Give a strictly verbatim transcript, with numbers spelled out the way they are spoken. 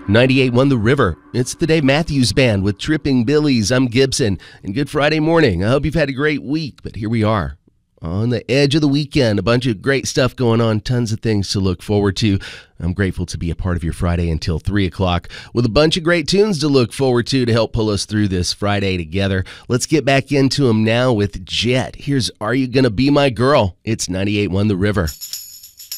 ninety-eight point one The River. It's the Dave Matthews Band with Tripping Billies. I'm Gibson, and good Friday morning. I hope you've had a great week, but here we are on the edge of the weekend. A bunch of great stuff going on, tons of things to look forward to. I'm grateful to be a part of your Friday until three o'clock with a bunch of great tunes to look forward to to help pull us through this Friday together. Let's get back into them now with Jet. Here's Are You Gonna Be My Girl? It's ninety-eight point one The River.